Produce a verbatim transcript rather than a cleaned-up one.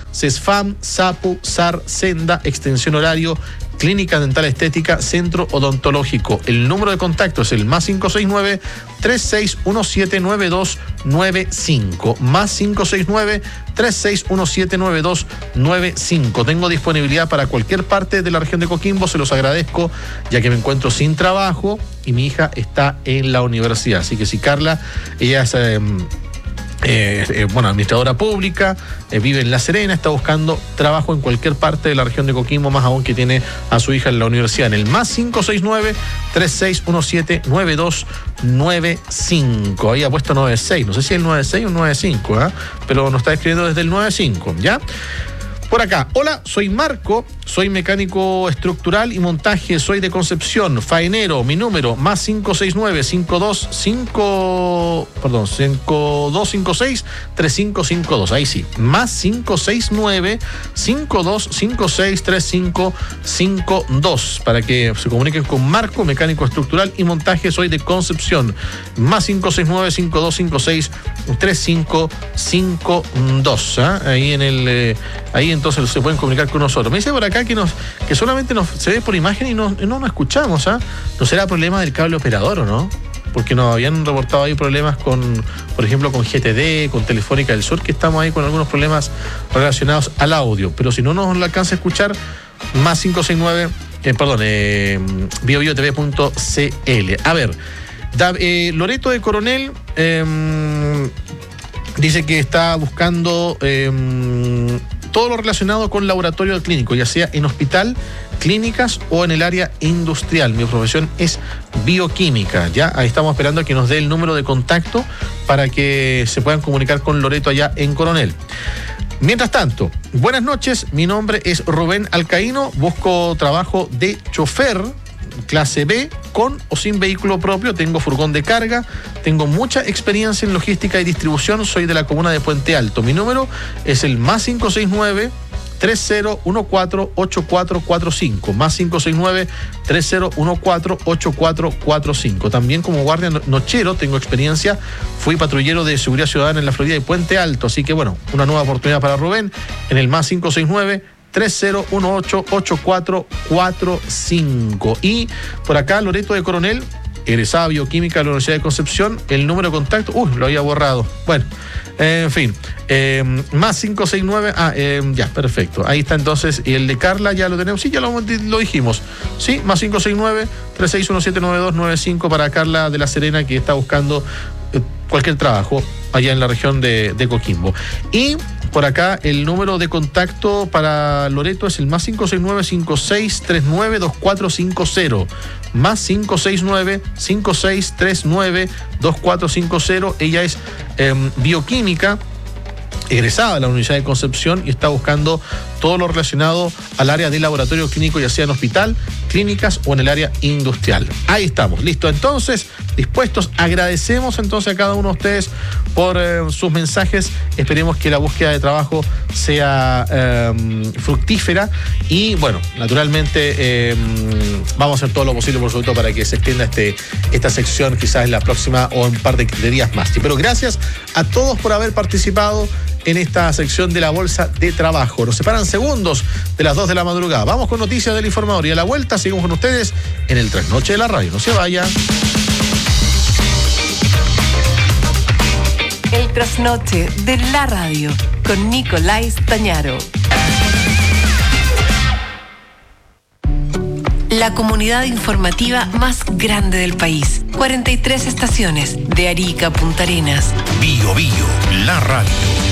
CESFAM, SAPU, S A R, Senda, Extensión Horario, Clínica Dental Estética, Centro Odontológico. El número de contacto es el más cinco seis nueve, tres seis uno siete, nueve dos nueve cinco. Más cinco seis nueve, tres seis uno siete, nueve dos nueve cinco. Tengo disponibilidad para cualquier parte de la región de Coquimbo, se los agradezco, ya que me encuentro sin trabajo y mi hija está en la universidad. Así que si Carla, ella es... Eh, Eh, eh, bueno, administradora pública, eh, vive en La Serena, está buscando trabajo en cualquier parte de la región de Coquimbo, más aún que tiene a su hija en la universidad, en el más cinco seis nueve, tres seis uno siete, nueve dos nueve cinco. Ahí ha puesto nueve seis, no sé si es el nueve seis o el nueve cinco, ¿eh? Pero nos está escribiendo desde el nueve cinco, ¿ya? Por acá, hola, soy Marco, soy mecánico estructural y montaje, soy de Concepción, faenero, mi número, más cinco seis nueve, cinco dos cinco, perdón, cinco dos cinco seis, tres cinco cinco dos, ahí sí, más cinco seis nueve, cinco dos cinco seis, tres cinco cinco dos, para que se comuniquen con Marco, mecánico estructural y montaje, soy de Concepción, más cinco seis nueve, cinco dos cinco seis, tres cinco cinco dos, ¿eh? Ahí en el, eh, ahí entonces se pueden comunicar con nosotros. Me dice por acá que nos que solamente nos se ve por imagen y no, no nos escuchamos, ¿ah? ¿eh? ¿No será problema del cable operador o no? Porque nos habían reportado ahí problemas con, por ejemplo, con G T D, con Telefónica del Sur, que estamos ahí con algunos problemas relacionados al audio. Pero si no nos lo alcanza a escuchar, más cinco seis nueve, eh, perdón, eh, bio bio t v punto c l. A ver, da, eh, Loreto de Coronel eh, dice que está buscando eh, todo lo relacionado con laboratorio clínico, ya sea en hospital, clínicas o en el área industrial. Mi profesión es bioquímica, ya ahí estamos esperando a que nos dé el número de contacto para que se puedan comunicar con Loreto allá en Coronel. Mientras tanto, buenas noches, mi nombre es Rubén Alcaíno, busco trabajo de chofer clase B, con o sin vehículo propio, tengo furgón de carga, tengo mucha experiencia en logística y distribución, soy de la comuna de Puente Alto. Mi número es el más cinco seis nueve, tres cero uno cuatro, ocho cuatro cuatro cinco, más cinco seis nueve, tres cero uno cuatro, ocho cuatro cuatro cinco. También como guardia nochero tengo experiencia, fui patrullero de seguridad ciudadana en la Florida y Puente Alto, así que bueno, una nueva oportunidad para Rubén en el más cinco seis nueve, tres cero uno ocho, ocho cuatro cuatro cinco. Y por acá Loreto de Coronel, egresada bioquímica de la Universidad de Concepción, el número de contacto, uy, lo había borrado. Bueno, eh, en fin, eh, más cinco seis nueve, ah, eh, ya, perfecto. Ahí está entonces, y el de Carla ya lo tenemos, sí, ya lo, lo dijimos, sí, más cinco seis nueve, tres seis uno siete, nueve dos nueve cinco para Carla de La Serena, que está buscando eh, cualquier trabajo allá en la región de, de Coquimbo. Y por acá el número de contacto para Loreto es el más cinco seis nueve, cinco seis tres nueve, dos cuatro cinco cero, más cinco seis nueve, cinco seis tres nueve, dos cuatro cinco cero. Ella es eh, bioquímica, egresada de la Universidad de Concepción y está buscando todo lo relacionado al área de laboratorio clínico, ya sea en hospital, clínicas o en el área industrial. Ahí estamos, listo. Entonces, dispuestos, agradecemos entonces a cada uno de ustedes por eh, sus mensajes. Esperemos que la búsqueda de trabajo sea eh, fructífera y, bueno, naturalmente eh, vamos a hacer todo lo posible, por supuesto, para que se extienda este, esta sección quizás en la próxima o en un par de, de días más. Pero gracias a todos por haber participado en esta sección de la Bolsa de Trabajo. Nos separan segundos de las dos de la madrugada. Vamos con noticias del informador y a la vuelta seguimos con ustedes en el Trasnoche de la Radio. No se vaya. El Trasnoche de la Radio con Nicolás Tañaro. La comunidad informativa más grande del país. cuarenta y tres estaciones de Arica a Punta Arenas. Bio Bio, la radio.